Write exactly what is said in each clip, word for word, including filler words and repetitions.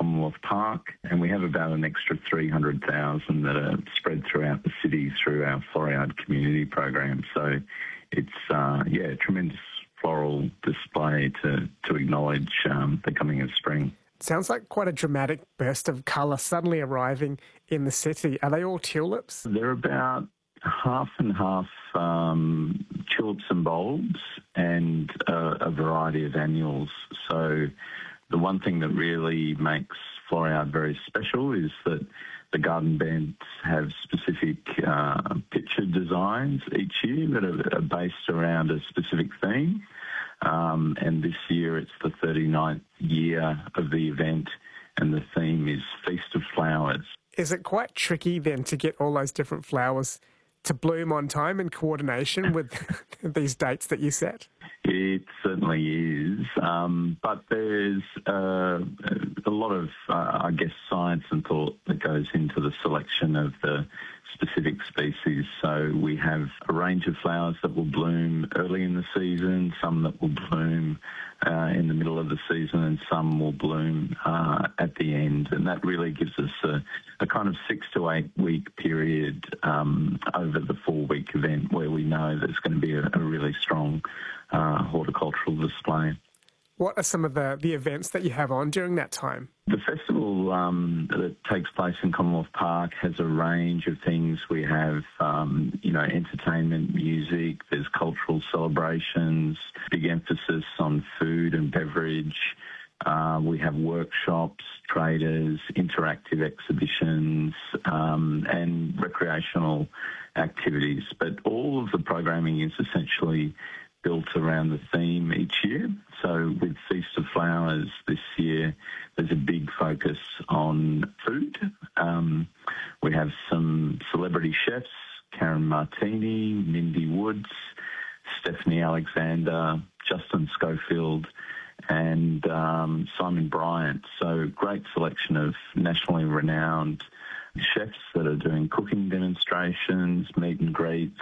Commonwealth Park, and we have about an extra three hundred thousand that are spread throughout the city through our Floriade community program. So it's, uh, yeah, a tremendous floral display to, to acknowledge um, the coming of spring. Sounds like quite a dramatic burst of colour suddenly arriving in the city. Are they all tulips? They're about half and half um, tulips and bulbs and uh, a variety of annuals. So the one thing that really makes Floriade very special is that the garden beds have specific uh, picture designs each year that are, are based around a specific theme. Um, and this year it's the thirty-ninth year of the event, and the theme is Feast of Flowers. Is it quite tricky then to get all those different flowers to bloom on time in coordination with these dates that you set? It certainly is, um, but there's uh, a lot of, uh, I guess, science and thought that goes into the selection of the specific species. So we have a range of flowers that will bloom early in the season, some that will bloom uh, in the middle of the season, and some will bloom uh, at the end. And that really gives us a, a kind of six to eight week period um, over the four week event where we know there's going to be a, a really strong uh, horticultural display. What are some of the, the events that you have on during that time? The festival um, that takes place in Commonwealth Park has a range of things. We have, um, you know, entertainment, music, there's cultural celebrations, big emphasis on food and beverage. Uh, we have workshops, traders, interactive exhibitions, um, and recreational activities. But all of the programming is essentially built around the theme each year. So with Feast of Flowers this year, there's a big focus on food. Um, we have some celebrity chefs, Karen Martini, Mindy Woods, Stephanie Alexander, Justin Schofield, and um, Simon Bryant. So great selection of nationally renowned chefs that are doing cooking demonstrations, meet and greets.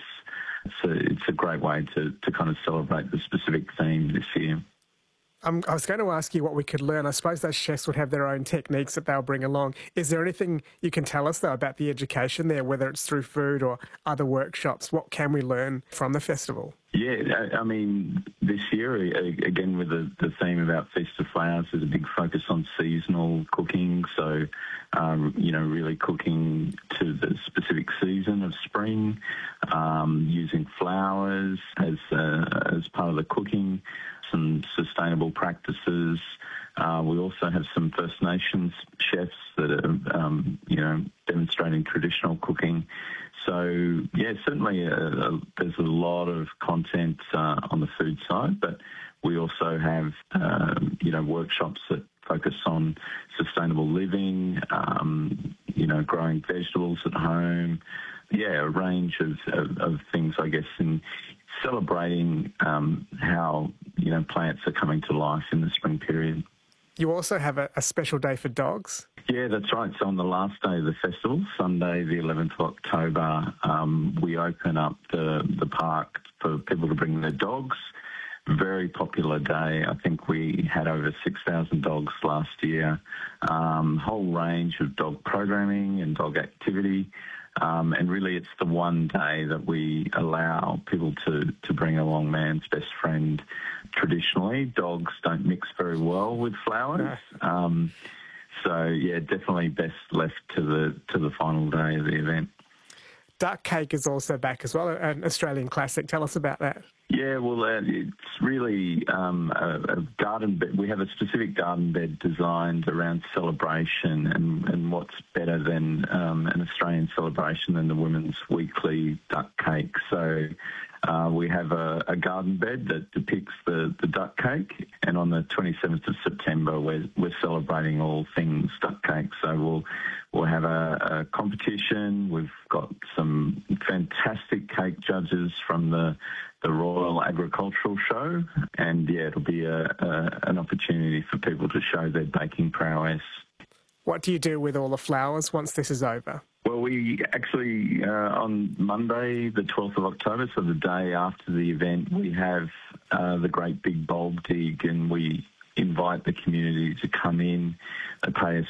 So it's a great way to, to kind of celebrate the specific theme this year. Um, I was going to ask you what we could learn. I suppose those chefs would have their own techniques that they'll bring along. Is there anything you can tell us, though, about the education there, whether it's through food or other workshops? What can we learn from the festival? Yeah, I mean, this year, again, with the, the theme about Feast of Flowers, there's a big focus on seasonal cooking. So, um, you know, really cooking to the specific season of spring, um, using flowers as, uh, as part of the cooking, some sustainable practices. Uh, we also have some First Nations chefs that are, um, you know, demonstrating traditional cooking. So, yeah, certainly uh, uh, there's a lot of content uh, on the food side, but we also have, uh, you know, workshops that focus on sustainable living, um, you know, growing vegetables at home. Yeah, a range of, of, of things, I guess, in celebrating um, how, you know, plants are coming to life in the spring period. You also have a, a special day for dogs? Yeah, that's right. So on the last day of the festival, Sunday the eleventh of October, um, we open up the, the park for people to bring their dogs. Very popular day. I think we had over six thousand dogs last year. Um, whole range of dog programming and dog activity. Um, and really it's the one day that we allow people to, to bring along man's best friend. Traditionally, dogs don't mix very well with flowers. Um, so, yeah, definitely best left to the to the final day of the event. Duck cake is also back as well, an Australian classic. Tell us about that. Yeah, well, uh, it's really um, a, a garden bed. We have a specific garden bed designed around celebration, and, and what's better than um, an Australian celebration than the Women's Weekly Duck Cake. So uh, we have a, a garden bed that depicts the, the duck cake, and on the twenty-seventh of September, we're, we're celebrating all things duck cake. So we'll We'll have a, a competition. We've got some fantastic cake judges from the the Royal Agricultural Show, and yeah, it'll be a, a, an opportunity for people to show their baking prowess. What do you do with all the flowers once this is over? Well, we actually, uh, on Monday, the twelfth of October, so the day after the event, we have uh, the great big bulb dig, and we invite the community to come in, pay a